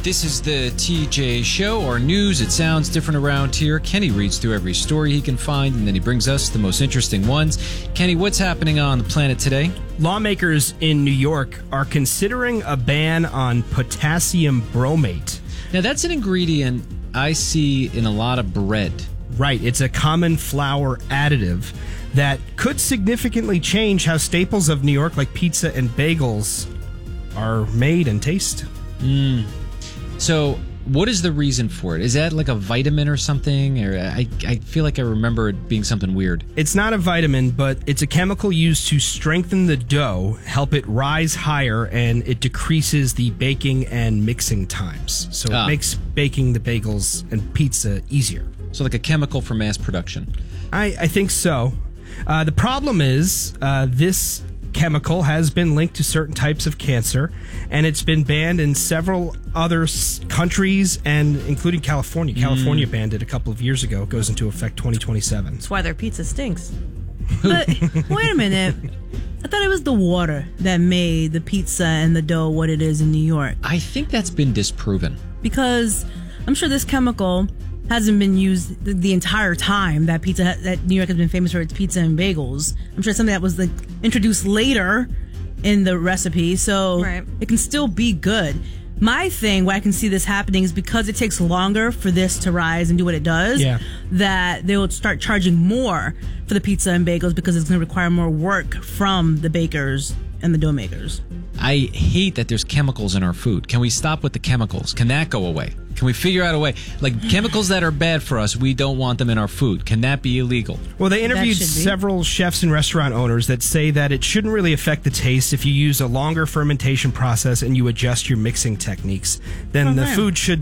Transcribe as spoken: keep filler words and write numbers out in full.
This is the T J Show, our news. It sounds different around here. Kenny reads through every story he can find, and then he brings us the most interesting ones. Kenny, what's happening on the planet today? Lawmakers in New York are considering a ban on potassium bromate. Now, that's an ingredient I see in a lot of bread. Right. It's a common flour additive that could significantly change how staples of New York, like pizza and bagels, are made and taste. Mm. So, what is the reason for it? Is that like a vitamin or something? Or I, I feel like I remember it being something weird. It's not a vitamin, but it's a chemical used to strengthen the dough, help it rise higher, and it decreases the baking and mixing times. So Ah. it makes baking the bagels and pizza easier. So, like a chemical for mass production. I, I think so. Uh, the problem is uh, this chemical has been linked to certain types of cancer, and it's been banned in several other s- countries, and including California. California Mm. banned it a couple of years ago. It goes into effect twenty twenty-seven. That's why their pizza stinks. But wait a minute. I thought it was the water that made the pizza and the dough what it is in New York. I think that's been disproven. Because I'm sure this chemical hasn't been used the, the entire time that pizza ha- that New York has been famous for its pizza and bagels. I'm sure it's something that was like introduced later in the recipe, so Right. it can still be good. My thing, why I can see this happening, is because it takes longer for this to rise and do what it does. Yeah. That they will start charging more for the pizza and bagels because it's going to require more work from the bakers and the dough makers. I hate that there's chemicals in our food. Can we stop with the chemicals? Can that go away? Can we figure out a way? Like, chemicals that are bad for us, we don't want them in our food. Can that be illegal? Well, they interviewed should be. several chefs and restaurant owners that say that it shouldn't really affect the taste if you use a longer fermentation process and you adjust your mixing techniques. Then Oh, the man. food should